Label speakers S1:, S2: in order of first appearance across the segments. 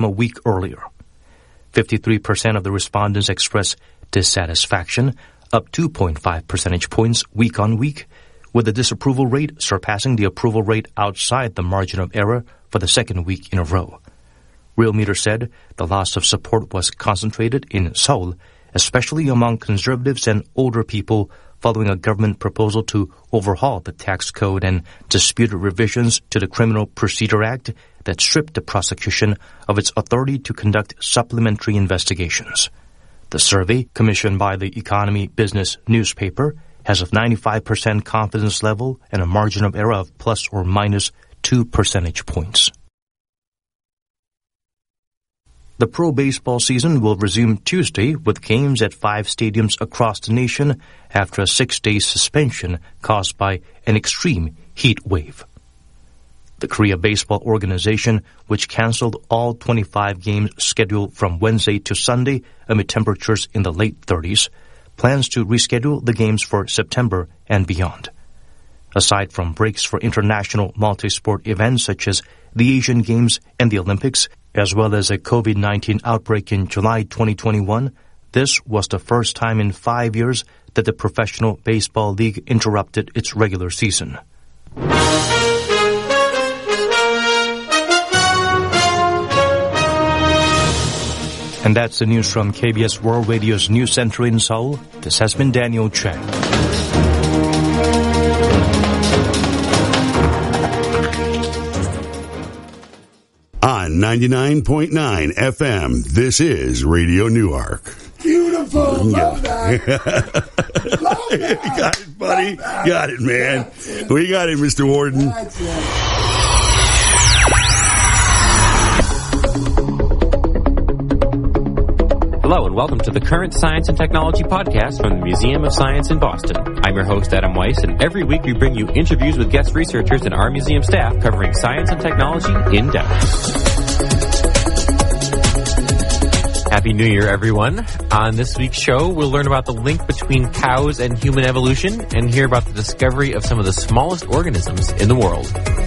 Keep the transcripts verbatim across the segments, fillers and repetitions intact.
S1: a week earlier. fifty-three percent of the respondents expressed dissatisfaction, up two point five percentage points week on week, with the disapproval rate surpassing the approval rate outside the margin of error for the second week in a row. Realmeter said the loss of support was concentrated in Seoul, especially among conservatives and older people, following a government proposal to overhaul the tax code and disputed revisions to the Criminal Procedure Act that stripped the prosecution of its authority to conduct supplementary investigations. The survey, commissioned by the Economy Business newspaper, has a ninety-five percent confidence level and a margin of error of plus or minus two percentage points. The pro baseball season will resume Tuesday with games at five stadiums across the nation after a six-day suspension caused by an extreme heat wave. The Korea Baseball Organization, which canceled all twenty-five games scheduled from Wednesday to Sunday amid temperatures in the late thirties, plans to reschedule the games for September and beyond. Aside from breaks for international multi-sport events such as the Asian Games and the Olympics, as well as a COVID nineteen outbreak in July twenty twenty-one, this was the first time in five years that the Professional Baseball League interrupted its regular season. And that's the news from K B S World Radio's News Center in Seoul. This has been Daniel Chang.
S2: On ninety-nine point nine F M, this is Radio Newark.
S3: Beautiful. Love that. Love that.
S2: Got it, buddy. Got it, man. We got it, Mister Warden.
S3: That's it.
S4: Hello and welcome to the Current Science and Technology Podcast from the Museum of Science in Boston. I'm your host, Adam Weiss, and every week we bring you interviews with guest researchers and our museum staff covering science and technology in depth. Happy New Year, everyone. On this week's show, we'll learn about the link between cows and human evolution and hear about the discovery of some of the smallest organisms in the world.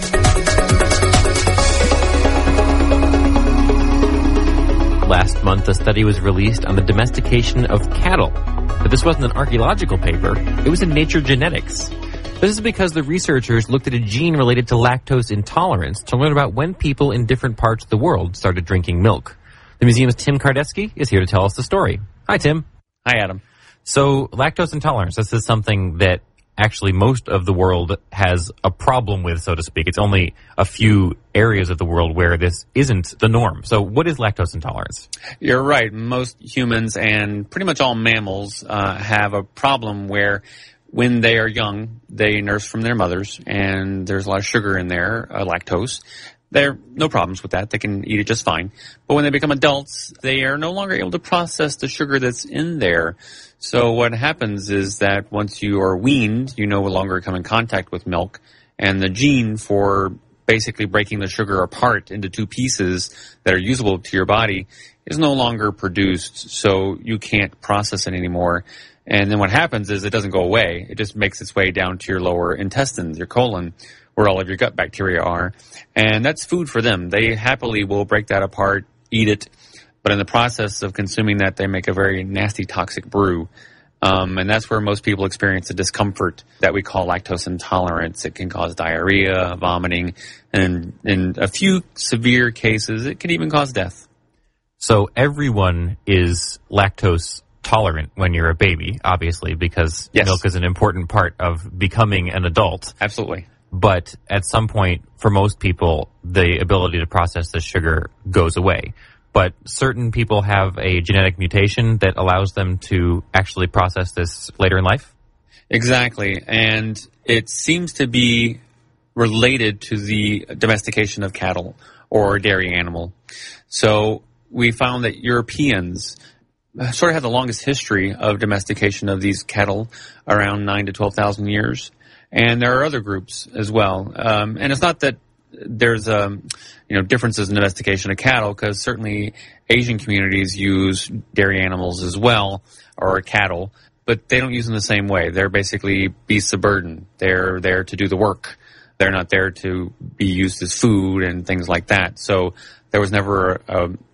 S4: Last month, a study was released on the domestication of cattle. But this wasn't an archaeological paper. It was in Nature Genetics. This is because the researchers looked at a gene related to lactose intolerance to learn about when people in different parts of the world started drinking milk. The museum's Tim Kardetsky is here to tell us the story. Hi, Tim.
S5: Hi, Adam.
S4: So, lactose intolerance, this is something that actually most of the world has a problem with, so to speak. It's only a few areas of the world where this isn't the norm. So what is lactose intolerance?
S5: You're right. Most humans and pretty much all mammals uh, have a problem where when they are young, they nurse from their mothers, and there's a lot of sugar in there, uh, lactose. There are no problems with that. They can eat it just fine. But when they become adults, they are no longer able to process the sugar that's in there. So what happens is that once you are weaned, you no longer come in contact with milk, and the gene for basically breaking the sugar apart into two pieces that are usable to your body is no longer produced, so you can't process it anymore. And then what happens is it doesn't go away. It just makes its way down to your lower intestines, your colon, where all of your gut bacteria are. And that's food for them. They happily will break that apart, eat it, but in the process of consuming that, they make a very nasty toxic brew. Um, and that's where most people experience the discomfort that we call lactose intolerance. It can cause diarrhea, vomiting, and in a few severe cases, it can even cause death.
S4: So everyone is lactose tolerant when you're a baby, obviously, because
S5: yes.
S4: milk is an important part of becoming an adult.
S5: Absolutely.
S4: But at some point, for most people, the ability to process the sugar goes away. But certain people have a genetic mutation that allows them to actually process this later in life?
S5: Exactly. And it seems to be related to the domestication of cattle or dairy animal. So we found that Europeans sort of have the longest history of domestication of these cattle, around nine to twelve thousand years. And there are other groups as well. Um, and it's not that there's um, you know differences in domestication of cattle, because certainly Asian communities use dairy animals as well, or cattle, but they don't use them the same way. They're basically beasts of burden. They're there to do the work. They're not there to be used as food and things like that. So There was never a,